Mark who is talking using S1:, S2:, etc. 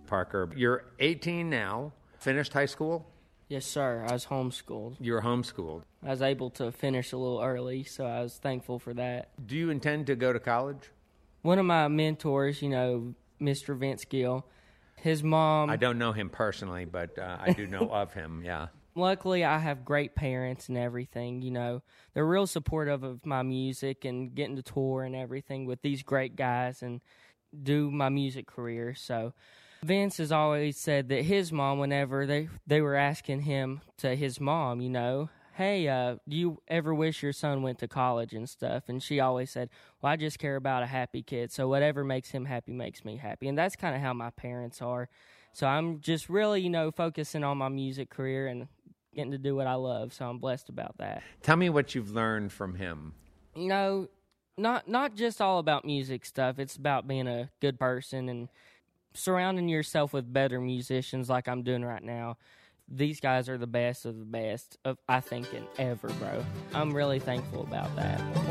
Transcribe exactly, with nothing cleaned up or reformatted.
S1: Parker. You're eighteen now, finished high school?
S2: Yes, sir. I was homeschooled.
S1: You were homeschooled.
S2: I was able to finish a little early, so I was thankful for that.
S1: Do you intend to go to college?
S2: One of my mentors, you know, Mister Vince Gill, his mom...
S1: I don't know him personally, but uh, I do know of him, yeah.
S2: Luckily, I have great parents and everything, you know. They're real supportive of my music and getting to tour and everything with these great guys and do my music career. So Vince has always said that his mom, whenever they, they were asking him to his mom, you know, hey, uh, do you ever wish your son went to college and stuff? And she always said, well, I just care about a happy kid, so whatever makes him happy makes me happy. And that's kind of how my parents are. So I'm just really, you know, focusing on my music career and getting to do what I love, so I'm blessed about that.
S1: Tell me what you've learned from him.
S2: You know, not not just all about music stuff. It's about being a good person and surrounding yourself with better musicians like I'm doing right now. These guys are the best of the best, of I think, in ever, bro. I'm really thankful about that.